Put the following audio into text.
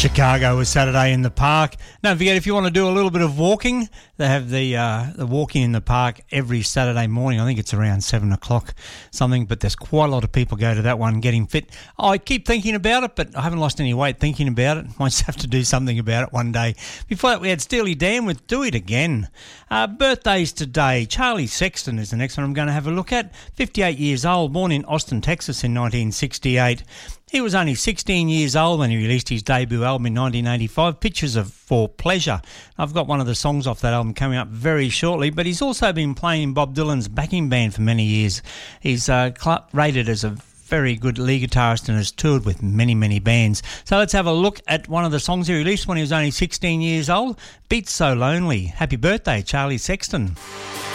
Chicago was Saturday in the Park. Don't forget, if you want to do a little bit of walking, they have the walking in the park every Saturday morning. I think it's around 7 o'clock something, but there's quite a lot of people go to that one getting fit. I keep thinking about it, but I haven't lost any weight thinking about it. Might have to do something about it one day. Before that, we had Steely Dan with Do It Again. Birthdays today. Charlie Sexton is the next one I'm going to have a look at. 58 years old, born in Austin, Texas in 1968. He was only 16 years old when he released his debut album in 1985, Pictures of For Pleasure. I've got one of the songs off that album coming up very shortly, but he's also been playing in Bob Dylan's backing band for many years. He's rated as a very good lead guitarist and has toured with many, many bands. So let's have a look at one of the songs he released when he was only 16 years old, Beats So Lonely. Happy birthday, Charlie Sexton.